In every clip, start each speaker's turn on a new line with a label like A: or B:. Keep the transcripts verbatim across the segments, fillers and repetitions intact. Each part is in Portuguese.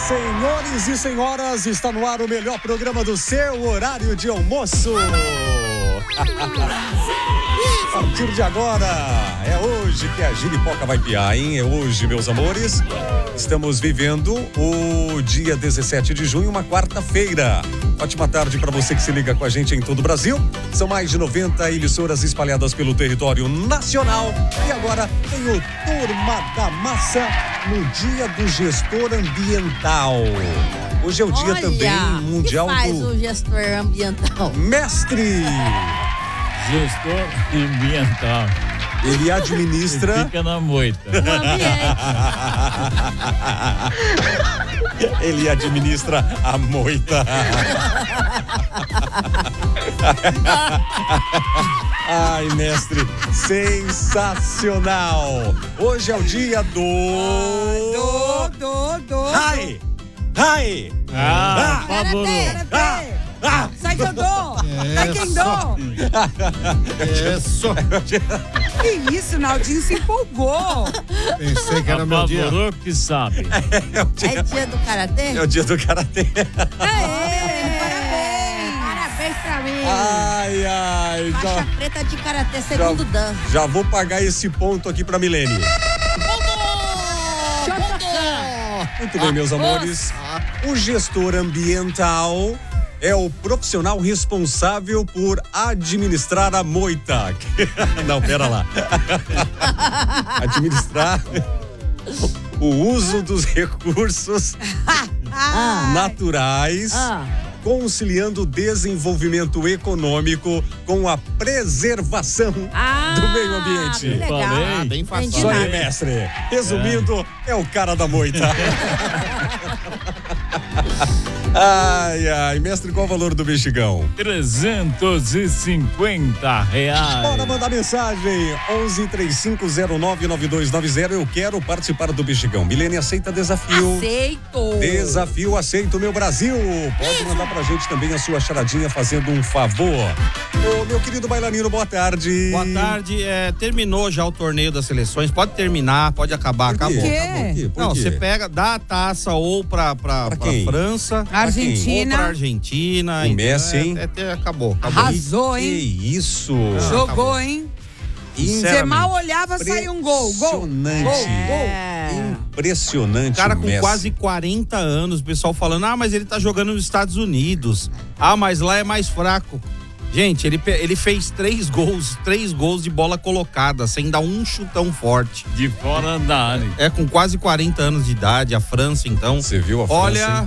A: Senhores e senhoras, está no ar o melhor programa do seu horário de almoço. A partir de agora, é hoje que a giripoca vai piar, hein? É hoje, meus amores. Estamos vivendo o dia dezessete de junho, uma quarta-feira. Ótima tarde para você que se liga com a gente em todo o Brasil. São mais de noventa emissoras espalhadas pelo território nacional. E agora tem o Turma da Massa no Dia do Gestor Ambiental. Hoje é o dia
B: Olha,
A: também mundial
B: que faz
A: do
B: o gestor ambiental.
A: mestre.
C: Gestor ambiental.
A: Ele administra.
C: Ele fica na moita.
B: O ambiente.
A: Ele administra a moita. Ai, mestre, sensacional. Hoje é o dia do...
D: Do, do, do.
A: Ai, ai.
C: Ah, por favor.
A: Ah, ah.
D: Sai que eu dou. Sai quem dou.
E: Isso.
D: Que isso, Naldinho se empolgou.
E: Pensei que era meu dia.
C: Apavorou que sabe.
A: É o dia,
B: É dia do karatê?
A: é o dia do karatê.
B: Aê, parabéns. Parabéns pra mim.
A: Ai, ai.
B: Faixa
A: Já,
B: preta de karatê, segundo dan.
A: já vou pagar esse ponto aqui pra Milene. Muito bem, meus amores. O gestor ambiental é o profissional responsável por administrar a moita. Não, pera lá. Administrar o uso dos recursos naturais,
B: Ah.
A: conciliando o desenvolvimento econômico com a preservação
B: Ah,
A: do meio ambiente.
B: que legal.
C: Falei.
E: Bem fácil.
B: Entendi
A: Isso aí,
B: nada.
A: mestre. Resumindo, é o cara da moita. Ai, ai. Mestre, qual o valor do bexigão?
C: trezentos e cinquenta reais.
A: Bora mandar mensagem. onze, três cinco zero nove, nove dois nove zero. Eu quero participar do bexigão. Milene, aceita desafio?
B: Aceito.
A: Desafio aceito, meu Brasil. Pode mandar pra gente também a sua charadinha fazendo um favor. Ô, meu querido bailarino, boa tarde.
E: Boa tarde. É, terminou já o torneio das seleções. Pode terminar, pode acabar.
A: Por quê?
E: Acabou.
D: quê?
A: Acabou aqui? Por
E: Não,
A: quê?
E: você pega, dá a taça ou pra, pra,
A: Pra
E: pra
A: quem?
E: França,
D: Argentina.
E: ou pra Argentina.
A: O Messi, hein?
E: É, é, é, acabou. acabou.
D: Arrasou,
A: Que
D: hein?
A: isso.
D: Jogou, hein? Você
E: Sinceramente.
D: mal olhava, saiu um gol. Gol.
A: Impressionante.
D: Gol. Gol.
B: É.
A: Impressionante.
E: Cara
A: o
E: com
A: Messi.
E: quase quarenta anos, o pessoal falando, ah, mas ele tá jogando nos Estados Unidos. Ah, mas lá é mais fraco. Gente, ele, pe- ele fez três gols, três gols de bola colocada, sem dar um chutão forte.
C: De fora da área.
E: É, com quase quarenta anos de idade, a França, então.
A: Você viu a França?
E: Olha,
A: hein?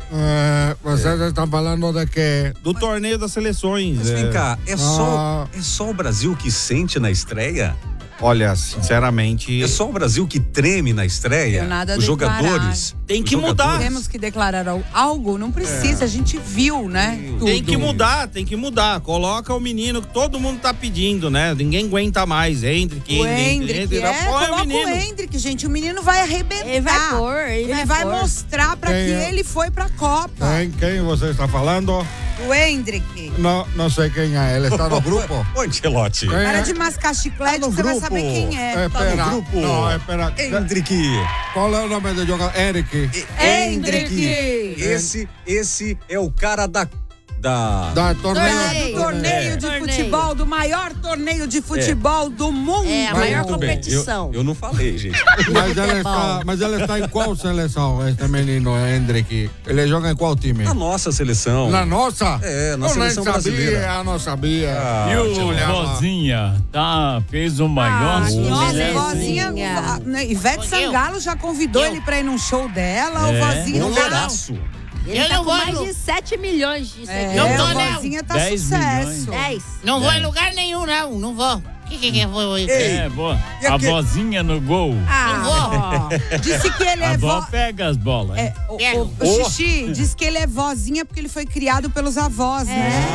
F: É, vocês estão falando de que
E: do torneio das seleções.
A: Mas vem
E: é,
A: cá, é só,
F: Ah.
A: é só o Brasil que sente na estreia?
E: Olha, sinceramente,
A: É só o Brasil que treme na estreia?
D: Tenho nada a
A: Os
D: declarar.
A: jogadores?
E: Tem
A: os
E: que mudar.
A: jogadores?
D: Temos que declarar al- algo? Não precisa, a gente viu, né? Tudo.
E: tem que mudar, tem que mudar. Coloca o menino que todo mundo tá pedindo, né? Ninguém aguenta mais. Entre,
D: O
E: entre,
D: Hendrick,
E: entre.
D: é,
E: Põe o
D: coloca
E: menino.
D: o Hendrick, gente. O menino vai arrebentar.
B: Ele vai pôr, ele
D: Ele
B: vai
D: vai
B: pôr.
D: mostrar pra
F: Quem
D: que
F: é?
D: ele foi pra Copa.
F: quem, quem você está falando?
D: O Hendrick.
F: Não, não sei quem é. Ele está no grupo?
A: Ô, Ancelotti.
F: Quem
D: Para
F: é?
D: de mascar chiclete,
A: Tá no
D: você vai
A: grupo.
D: saber quem é.
F: É,
A: Tá no
F: espera.
A: grupo.
F: Não, espera.
A: Hendrick.
F: Qual é o nome do jogador? Eric.
D: Hendrick.
A: Esse, esse é o cara da... Da...
F: Da torneio.
B: Torneio.
D: Do torneio de
B: Torneio.
D: futebol, do maior torneio de futebol do mundo.
B: É, a
F: Mas
B: maior
A: Muito bem.
B: competição.
A: Eu, eu não falei, gente.
F: Mas ele,
B: Futebol.
F: está, mas ele está em qual seleção, este menino Hendrick? Ele joga em qual time?
A: A nossa seleção.
F: Na nossa?
A: É, na
F: eu
A: seleção
F: nem
A: brasileira.
F: sabia, eu não sabia.
A: Ah,
C: E o
F: olha lá.
C: Vozinha, tá? Fez o maior
B: Ah, que
D: Nossa,
C: sucesso.
D: vozinha,
B: Vozinha.
D: né, Ivete Sangalo já convidou
B: Eu.
D: ele pra ir num show dela, o
C: É.
D: vozinho não.
A: Goleiraço.
B: Ele
G: Eu
B: tá
G: não
B: com
G: vou,
B: mais
G: não.
B: de sete milhões de
D: É,
G: Não
B: seguidores.
G: tô,
D: o
G: não.
D: vozinha tá
C: dez
D: sucesso.
C: milhões.
B: dez.
G: Não vou
C: É.
G: em lugar nenhum, não. Não vou. O que, que, que eu vou?
A: Ei,
C: É, boa.
A: E
C: A
A: aqui-
C: vozinha no gol.
D: Ah, ó, disse que ele
C: A
D: é
C: avó
D: vó.
C: pega as bolas.
D: É, o,
G: Pega.
D: o, o Xixi diz que ele é vozinha porque ele foi criado pelos avós, né?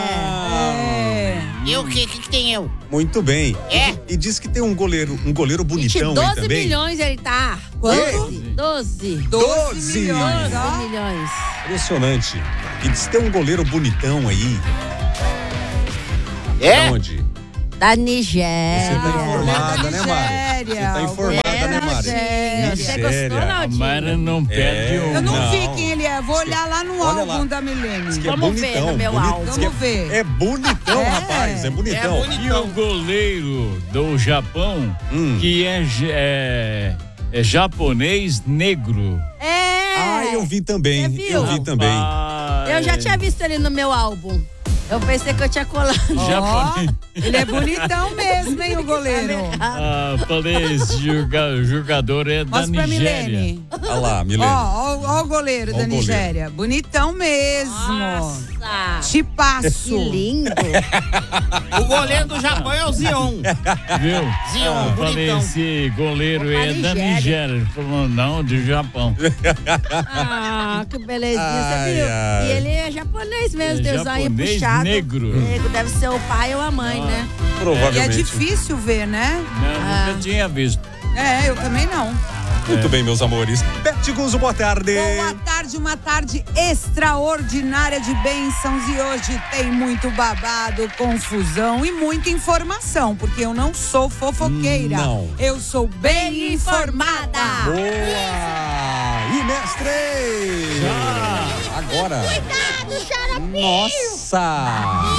D: É.
G: E o que, que, que tem eu?
A: Muito bem.
G: É?
A: E diz que tem um goleiro, um goleiro bonitão aí
B: doze
A: também.
B: milhões ele tá.
D: Quanto?
B: doze.
A: doze.
D: milhões, ó.
B: doze milhões.
A: Impressionante. E diz que tem um goleiro bonitão aí.
G: É?
A: Onde?
B: Da Nigéria.
A: Você tá informada, né, Mari?
D: Nigéria.
A: Você tá informada, né, Mari?
B: É, você gostou,
C: A
B: Naldinho?
C: Mara não perde
A: É.
C: um.
D: Eu não,
A: Não.
D: vi quem ele é. Vou olhar lá no
A: Olha
D: álbum
A: lá.
D: da Milene.
A: Que é
B: Vamos ver
A: bonitão,
B: no meu
A: bonito-
B: álbum.
A: diz que é-
D: Vamos ver.
A: É bonitão,
D: É.
A: rapaz. É bonitão.
C: E o goleiro do Japão,
A: Hum.
C: que é, é, é japonês negro.
B: É.
A: Ah, eu vi também.
B: Você viu?
A: Eu vi também.
C: Rapaz.
B: Eu já tinha visto ele no meu álbum. Eu pensei que eu tinha colado.
C: Japonês.
D: Ele é bonitão mesmo, hein, o goleiro?
C: Ah, falei, esse joga- jogador é da
D: Mostra pra
C: Nigéria.
D: Milene.
A: Olha lá,
D: Ó,
A: Milene.
D: ó, ó o goleiro
A: Ó
D: da
A: o goleiro.
D: Nigéria. Bonitão mesmo.
B: Nossa.
D: Tipaço.
B: Que lindo.
E: O goleiro do Japão é o Zion.
C: Viu?
E: Zion,
C: Ah, falei,
E: bonitão.
C: esse goleiro
B: Opa,
C: é da
B: Nigéria.
C: Nigéria. Ele falou, não, do Japão.
B: Ah, que belezinha,
A: Ai,
B: você viu?
A: ai.
B: E ele é japonês mesmo,
C: É
B: tem o zóio
C: japonês
B: puxado.
C: negro.
B: Negro, deve ser o pai ou a mãe, né?
D: E é
A: Provavelmente.
D: difícil ver, né?
C: Não, nunca tinha visto.
D: É, eu também não.
A: Muito bem, meus amores. Bete Guzo, boa tarde.
D: Boa tarde, uma tarde extraordinária de bênçãos e hoje tem muito babado, confusão e muita informação, porque eu não sou fofoqueira.
A: Não.
D: Eu sou bem informada.
A: Boa! E mestre! Agora.
G: Cuidado, xaropinho.
A: Nossa!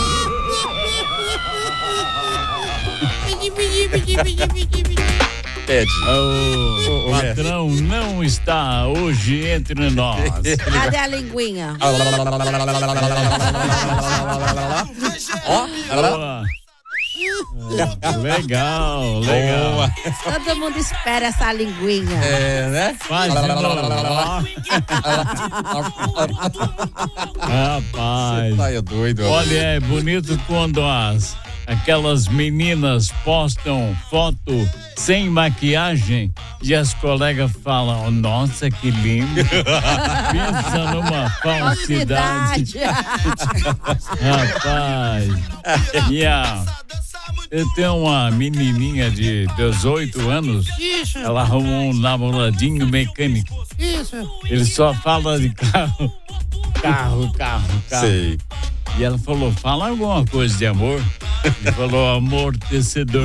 G: Pedi, pedi, pedi, pedi, pedi, pedi.
A: Pede.
C: O
A: Ô, ô,
C: patrão não está hoje entre nós.
B: Cadê a linguinha?
A: Ó,
C: Boa. Legal, legal.
A: boa.
B: Todo mundo espera essa linguinha.
A: É, né?
C: Faz de novo. ó. Rapaz.
A: Tá, é doido. ó.
C: Olha, é bonito quando as aquelas meninas postam foto sem maquiagem e as colegas falam, nossa, que lindo. Pensa numa falsidade. Rapaz. Yeah. Eu tenho uma menininha de dezoito anos,
G: Isso,
C: ela arrumou um namoradinho mecânico.
G: isso.
C: Ele só fala de carro, carro, carro, carro.
A: Sei.
C: E ela falou, fala alguma coisa de amor. Ele falou, amortecedor.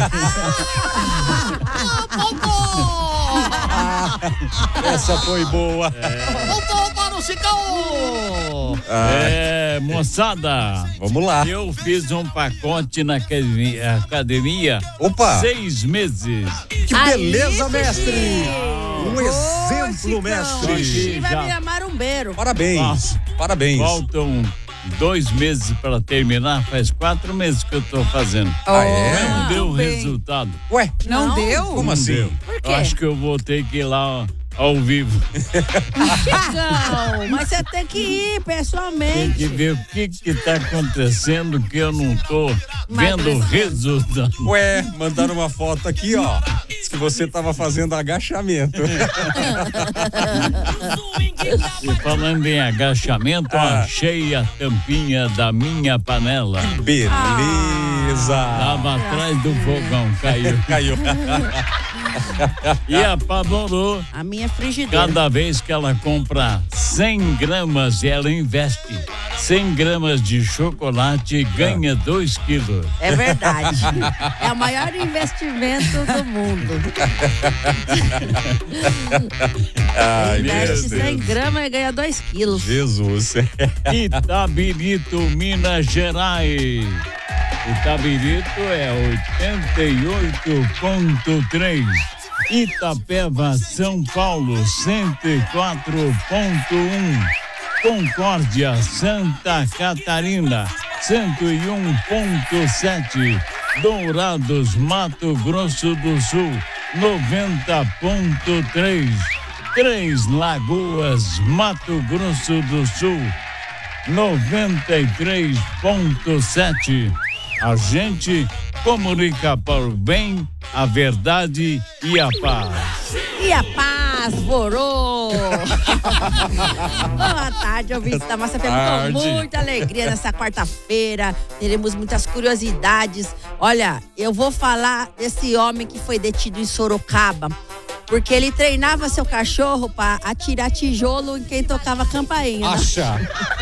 A: Essa foi boa.
G: Voltou para o Chicão.
C: É, moçada,
A: Vamos lá.
C: eu fiz um pacote na academia, academia
A: Opa!
C: seis meses.
A: Que
B: Aí,
A: beleza,
B: Fifi.
A: mestre! Um exemplo,
D: Chicão.
A: mestre.
B: Xixi vai
C: Já.
B: virar marumbeiro.
A: Parabéns.
C: Nossa.
A: Parabéns.
C: Faltam dois meses para terminar, faz quatro meses que eu tô fazendo.
A: Ah, é?
C: Não deu
D: bem.
C: resultado.
A: Ué,
D: Não,
B: Não?
D: deu?
A: como assim?
B: Por
C: Eu
B: quê?
C: acho que eu vou ter que ir lá ao vivo.
B: Chicão, mas você tem que ir
C: Tem
B: pessoalmente.
C: que ver o que que tá acontecendo que eu não tô vendo
B: Emagrecendo.
C: resultado.
A: Ué, mandaram uma foto aqui, ó. Diz que você tava fazendo agachamento.
C: E falando em agachamento,
A: Ah.
C: achei a tampinha da minha panela.
A: Beleza.
C: Tava atrás do fogão, caiu.
A: Caiu.
C: E apavorou.
B: A minha frigideira.
C: Cada vez que ela compra cem gramas, ela investe cem gramas de chocolate e ganha dois quilos.
B: É verdade. É o maior investimento do mundo.
A: Ai,
B: Investe
A: meu
B: cem
A: Deus.
B: gramas e ganha dois quilos.
A: Jesus.
C: Itabirito, Minas Gerais. Itabirito é oitenta e oito ponto três. Itapeva, São Paulo, cento e quatro ponto um. Concórdia, Santa Catarina, cento e um ponto sete. Dourados, Mato Grosso do Sul, noventa ponto três. Três Lagoas, Mato Grosso do Sul, noventa e três ponto sete. A gente comunica para o bem, a verdade e a paz.
B: E a paz, vorou! Boa tarde, ouvintes da Massa F M,
A: Tarde.
B: com muita alegria nessa quarta-feira. Teremos muitas curiosidades. Olha, eu vou falar desse homem que foi detido em Sorocaba Porque ele treinava seu cachorro pra atirar tijolo em quem tocava campainha. né?
A: Acha.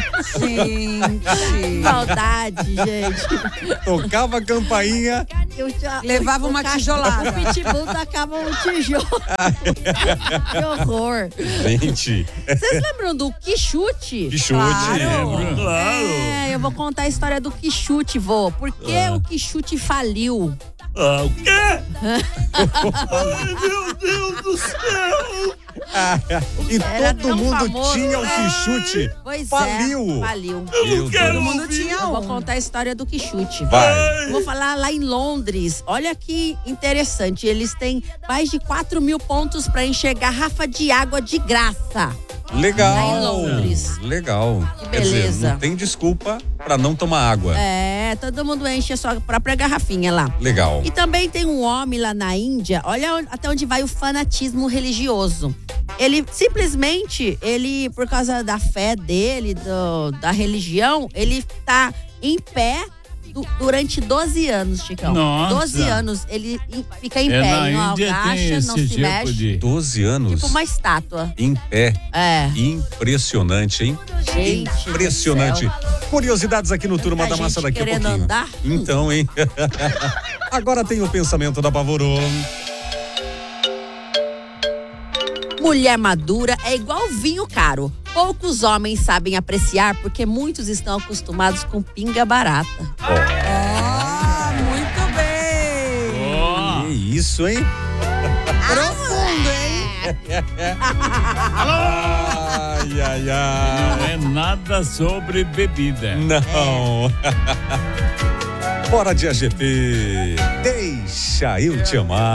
D: Gente.
B: Saudade, gente.
A: Tocava a campainha.
B: Eu já-
D: Levava
B: o
D: uma
B: cachorro-
D: tijolada.
B: O pitbull tacava um tijolo. Que horror.
A: Gente.
B: Vocês lembram do Quixute?
A: Que chute.
B: Claro.
C: Claro.
B: É, eu vou contar a história do Quixute, vô. Por que
A: Ah.
B: o Quixute faliu?
C: Ah, o quê? Ai, meu Deus do céu!
A: E
B: Era
A: todo
B: tão
A: mundo
B: famoso.
A: tinha o que chute.
B: Pois
A: Faliu.
B: é, faliu.
A: Meu
C: quero
A: Deus.
D: Todo mundo
C: ouvir.
D: tinha
B: Eu vou
D: um.
B: contar a história do Quixute.
A: Vai.
B: Vou falar lá em Londres. Olha que interessante. Eles têm mais de quatro mil pontos para encher garrafa de água de graça.
A: Legal.
B: Lá em Londres.
A: Legal.
B: Que
A: Quer dizer,
B: beleza.
A: não tem desculpa pra não tomar água.
B: É, todo mundo enche a sua própria garrafinha lá.
A: Legal.
B: E também tem um homem lá na Índia, olha onde- até onde vai o fanatismo religioso. Ele simplesmente, ele, por causa da fé dele, do- da religião, ele tá em pé du- durante doze anos, Chicão.
C: Nossa.
B: doze anos, ele em- fica em
C: É,
B: pé,
C: na
B: ele não
C: Índia tem
B: agacha,
C: esse
B: não se
C: tipo
B: mexe.
C: de...
A: doze anos
B: Tipo uma estátua.
A: em pé.
B: É.
A: Impressionante, hein?
B: Gente do
A: Impressionante.
B: céu.
A: Curiosidades aqui no Turma
B: Tanta
A: da Massa
B: gente
A: daqui a
B: querendo
A: pouquinho.
B: andar.
A: Então, hein? Agora tem o pensamento da Pavorô.
B: Mulher madura é igual vinho caro. Poucos homens sabem apreciar porque muitos estão acostumados com pinga barata.
D: Ah, muito bem.
C: Ó,
A: Que isso, hein?
D: Profundo, hein?
A: Ai, ai, ai.
C: não é nada sobre bebida.
A: Não. Bora de A G P. Deixa eu te amar.